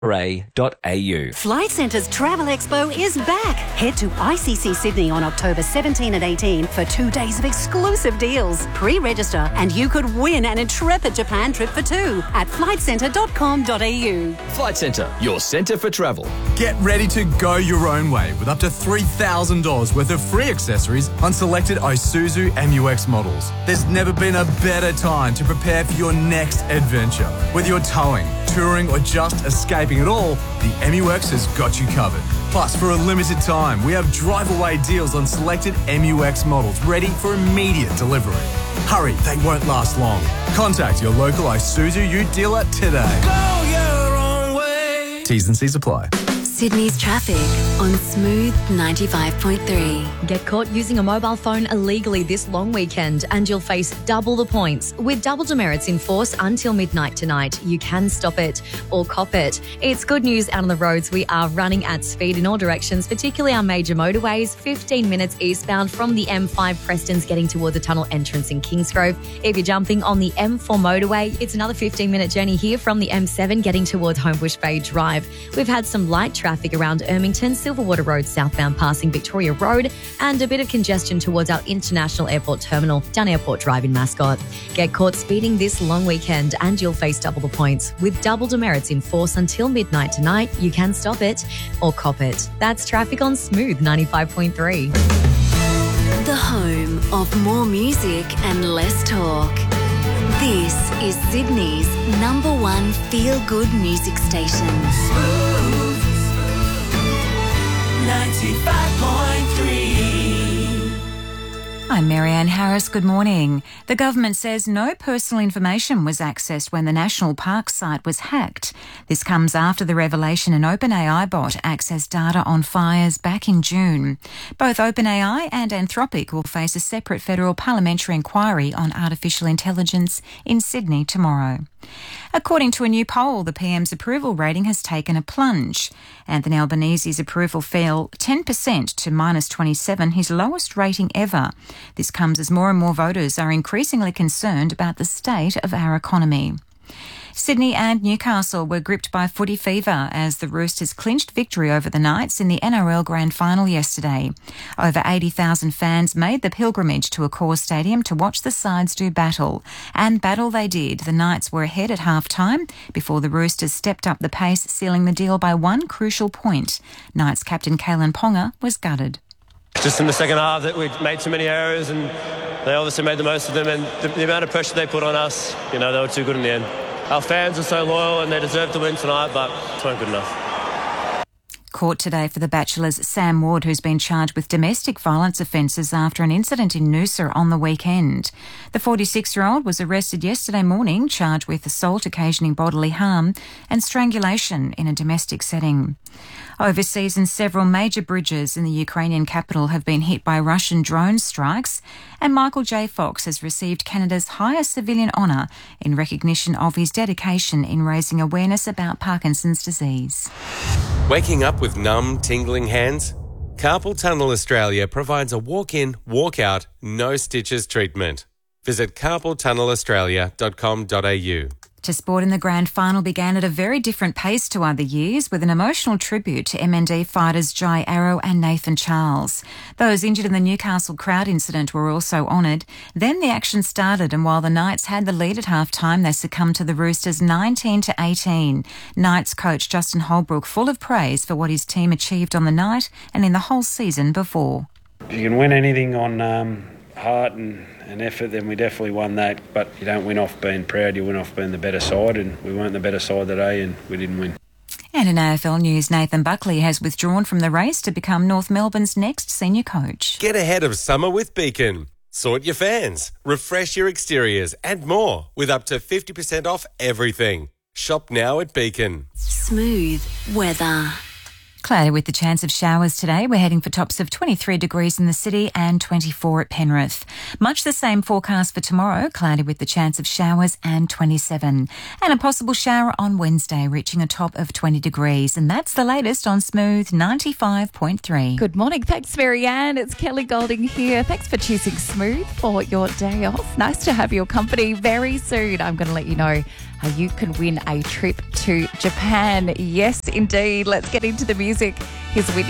Flight Centre's Travel Expo is back. Head to ICC Sydney on October 17 and 18 for 2 days of exclusive deals. Pre-register and you could win an intrepid Japan trip for two at flightcentre.com.au. Flight Centre, your centre for travel. Get ready to go your own way with up to $3,000 worth of free accessories on selected Isuzu MUX models. There's never been a better time to prepare for your next adventure. Whether you're towing, touring or just escaping it all, the MUX has got you covered. Plus, for a limited time, we have drive-away deals on selected MUX models ready for immediate delivery. Hurry, they won't last long. Contact your local Isuzu Ute dealer today. Go your own way. T's and C's apply. Sydney's traffic on Smooth 95.3. Get caught using a mobile phone illegally this long weekend and you'll face double the points. With double demerits in force until midnight tonight, you can stop it or cop it. It's good news out on the roads. We are running at speed in all directions, particularly our major motorways, 15 minutes eastbound from the M5 Preston's getting towards the tunnel entrance in Kingsgrove. If you're jumping on the M4 motorway, it's another 15-minute journey here from the M7 getting towards Homebush Bay Drive. We've had some light traffic around Ermington, Silverwater Road southbound passing Victoria Road, and a bit of congestion towards our International Airport Terminal, Dunn Airport Drive in Mascot. Get caught speeding this long weekend and you'll face double the points. With double demerits in force until midnight tonight, you can stop it or cop it. That's traffic on Smooth 95.3. The home of more music and less talk. This is Sydney's #1 feel-good music station. 95.3. I'm Marianne Harris. Good morning. The government says no personal information was accessed when the National Park site was hacked. This comes after the revelation an OpenAI bot accessed data on fires back in June. Both OpenAI and Anthropic will face a separate federal parliamentary inquiry on artificial intelligence in Sydney tomorrow. According to a new poll, the PM's approval rating has taken a plunge. Anthony Albanese's approval fell 10% to -27, his lowest rating ever. This comes as more and more voters are increasingly concerned about the state of our economy. Sydney and Newcastle were gripped by footy fever as the Roosters clinched victory over the Knights in the NRL Grand Final yesterday. Over 80,000 fans made the pilgrimage to Accor Stadium to watch the sides do battle. And battle they did. The Knights were ahead at half-time before the Roosters stepped up the pace, sealing the deal by one crucial point. Knights captain Kalen Ponga was gutted. Just in the second half that we made too many errors and they obviously made the most of them, and the amount of pressure they put on us, they were too good in the end. Our fans are so loyal and they deserve to win tonight, but it weren't good enough. Court today for The Bachelor's Sam Ward, who's been charged with domestic violence offences after an incident in Noosa on the weekend. The 46-year-old was arrested yesterday morning, charged with assault occasioning bodily harm and strangulation in a domestic setting. Overseas, and several major bridges in the Ukrainian capital have been hit by Russian drone strikes, and Michael J. Fox has received Canada's highest civilian honour in recognition of his dedication in raising awareness about Parkinson's disease. Waking up with numb, tingling hands? Carpal Tunnel Australia provides a walk-in, walk-out, no stitches treatment. Visit carpaltunnelaustralia.com.au. To sport in the grand final began at a very different pace to other years, with an emotional tribute to MND fighters Jai Arrow and Nathan Charles. Those injured in the Newcastle crowd incident were also honoured. Then the action started, and while the Knights had the lead at half-time, they succumbed to the Roosters 19-18. Knights coach Justin Holbrook full of praise for what his team achieved on the night and in the whole season before. If you can win anything on heart and effort, then we definitely won that. But you don't win off being proud, you win off being the better side, and we weren't the better side today and we didn't win. And in AFL news, Nathan Buckley has withdrawn from the race to become North Melbourne's next senior coach. Get ahead of summer with Beacon. Sort your fans, refresh your exteriors and more with up to 50% off everything. Shop now at Beacon. Smooth weather. Cloudy with the chance of showers today. We're heading for tops of 23 degrees in the city and 24 at Penrith. Much the same forecast for tomorrow. Cloudy with the chance of showers and 27. And a possible shower on Wednesday, reaching a top of 20 degrees. And that's the latest on Smooth 95.3. Good morning. Thanks, Marianne. It's Kelly Golding here. Thanks for choosing Smooth for your day off. Nice to have your company very soon. I'm going to let you know you can win a trip to Japan. Yes, indeed. Let's get into the music. Here's Whitney